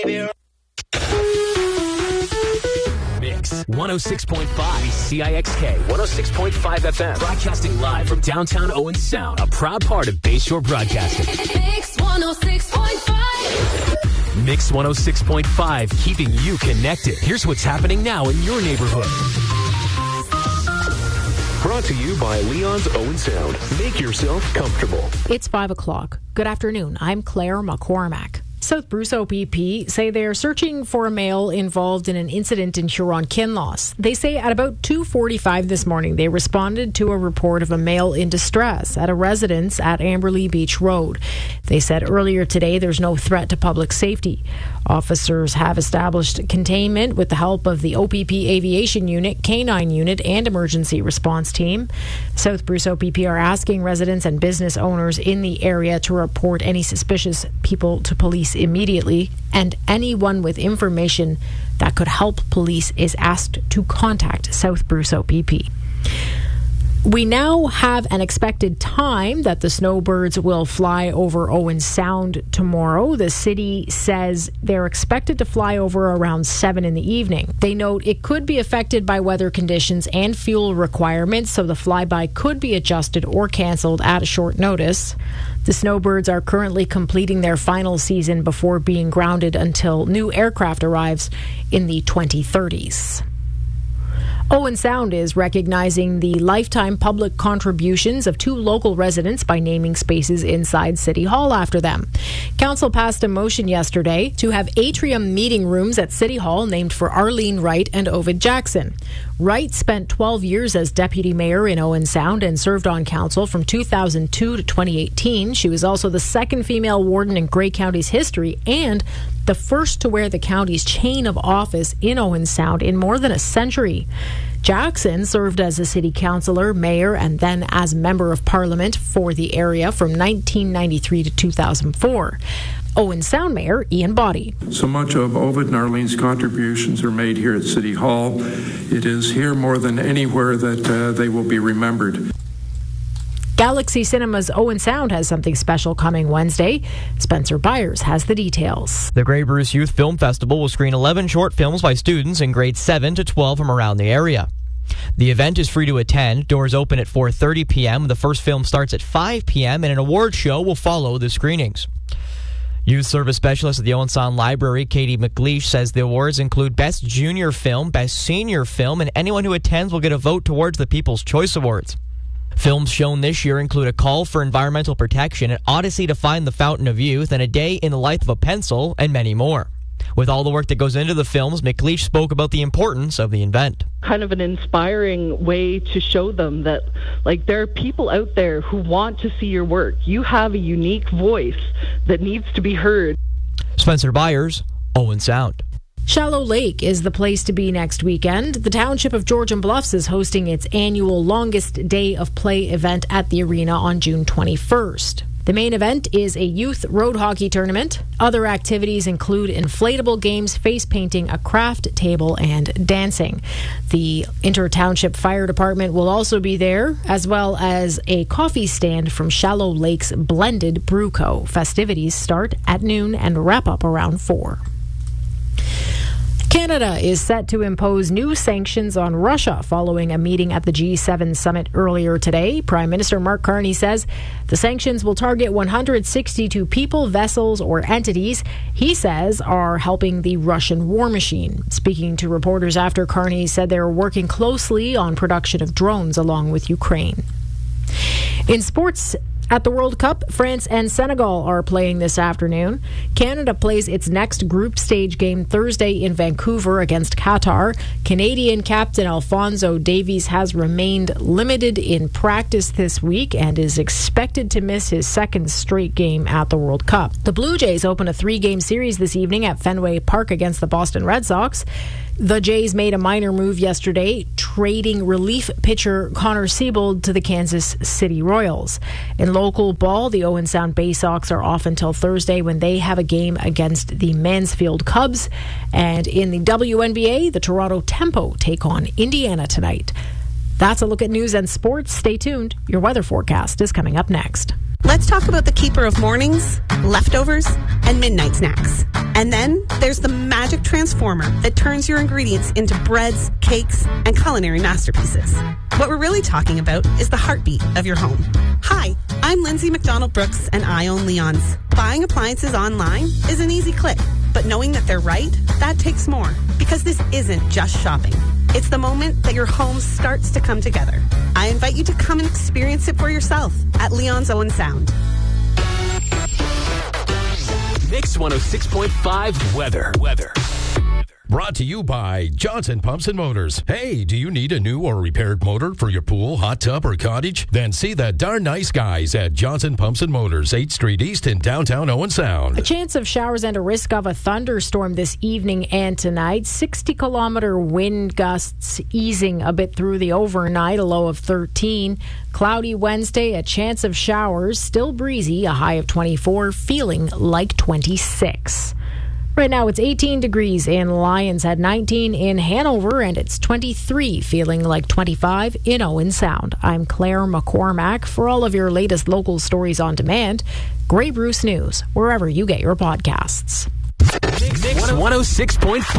Mix 106.5 CIXK 106.5 FM. Broadcasting live from downtown Owen Sound. A proud part of Bayshore Broadcasting. Mix 106.5. Mix 106.5, keeping you connected. Here's what's happening now in your neighborhood. Brought to you by Leon's Owen Sound. Make yourself comfortable. It's 5 o'clock. Good afternoon. I'm Claire McCormack. South Bruce OPP say they're searching for a male involved in an incident in Huron-Kinloss. They say at about 2:45 this morning, they responded to a report of a male in distress at a residence at Amberley Beach Road. They said earlier today there's no threat to public safety. Officers have established containment with the help of the OPP Aviation Unit, Canine Unit, and Emergency Response Team. South Bruce OPP are asking residents and business owners in the area to report any suspicious people to police immediately, and anyone with information that could help police is asked to contact South Bruce OPP. We now have an expected time that the snowbirds will fly over Owen Sound tomorrow. The city says they're expected to fly over around 7 in the evening. They note it could be affected by weather conditions and fuel requirements, so the flyby could be adjusted or cancelled at a short notice. The snowbirds are currently completing their final season before being grounded until new aircraft arrives in the 2030s. Owen Sound is recognizing the lifetime public contributions of 2 local residents by naming spaces inside City Hall after them. Council passed a motion yesterday to have atrium meeting rooms at City Hall named for Arlene Wright and Ovid Jackson. Wright spent 12 years as deputy mayor in Owen Sound and served on council from 2002 to 2018. She was also the second female warden in Grey County's history and the first to wear the county's chain of office in Owen Sound in more than a century. Jackson served as a city councillor, mayor, and then as member of parliament for the area from 1993 to 2004. Owen Sound Mayor Ian Boddy. So much of Ovid and Arlene's contributions are made here at City Hall. It is here more than anywhere that they will be remembered. Galaxy Cinema's Owen Sound has something special coming Wednesday. Spencer Byers has the details. The Grey Bruce Youth Film Festival will screen 11 short films by students in grades 7 to 12 from around the area. The event is free to attend. Doors open at 4:30 p.m. The first film starts at 5 p.m. and an award show will follow the screenings. Youth Service Specialist at the Owen Sound Library, Katie McLeish, says the awards include Best Junior Film, Best Senior Film, and anyone who attends will get a vote towards the People's Choice Awards. Films shown this year include A Call for Environmental Protection, An Odyssey to Find the Fountain of Youth, and A Day in the Life of a Pencil, and many more. With all the work that goes into the films, McLeish spoke about the importance of the event. Kind of an inspiring way to show them that, there are people out there who want to see your work. You have a unique voice that needs to be heard. Spencer Byers, Owen Sound. Shallow Lake is the place to be next weekend. The township of Georgian Bluffs is hosting its annual Longest Day of Play event at the arena on June 21st. The main event is a youth road hockey tournament. Other activities include inflatable games, face painting, a craft table, and dancing. The Inter-Township Fire Department will also be there, as well as a coffee stand from Shallow Lake's Blended Brew Co. Festivities start at noon and wrap up around 4. Canada is set to impose new sanctions on Russia following a meeting at the G7 summit earlier today. Prime Minister Mark Carney says the sanctions will target 162 people, vessels, or entities he says are helping the Russian war machine. Speaking to reporters after, Carney said they were working closely on production of drones along with Ukraine. In sports, at the World Cup, France and Senegal are playing this afternoon. Canada plays its next group stage game Thursday in Vancouver against Qatar. Canadian captain Alphonso Davies has remained limited in practice this week and is expected to miss his second straight game at the World Cup. The Blue Jays open a 3-game series this evening at Fenway Park against the Boston Red Sox. The Jays made a minor move yesterday, trading relief pitcher Connor Siebold to the Kansas City Royals. In local ball, the Owen Sound Bay Sox are off until Thursday when they have a game against the Mansfield Cubs. And in the WNBA, the Toronto Tempo take on Indiana tonight. That's a look at news and sports. Stay tuned. Your weather forecast is coming up next. Let's talk about the keeper of mornings, leftovers, and midnight snacks. And then there's the magic transformer that turns your ingredients into breads, cakes, and culinary masterpieces. What we're really talking about is the heartbeat of your home. Hi, I'm Lindsay McDonald-Brooks, and I own Leon's. Buying appliances online is an easy click, but knowing that they're right, that takes more. Because this isn't just shopping. It's the moment that your home starts to come together. I invite you to come and experience it for yourself at Leon's Owen Sound. Mix 106.5 weather. Brought to you by Johnson Pumps and Motors. Hey, do you need a new or repaired motor for your pool, hot tub, or cottage? Then see the darn nice guys at Johnson Pumps and Motors, 8th Street East in downtown Owen Sound. A chance of showers and a risk of a thunderstorm this evening and tonight. 60-kilometer wind gusts easing a bit through the overnight, a low of 13. Cloudy Wednesday, a chance of showers, still breezy, a high of 24, feeling like 26. Right now, it's 18 degrees in Lions Head, 19 in Hanover, and it's 23, feeling like 25 in Owen Sound. I'm Claire McCormack. For all of your latest local stories on demand, Grey Bruce News, wherever you get your podcasts. Mix 106.5.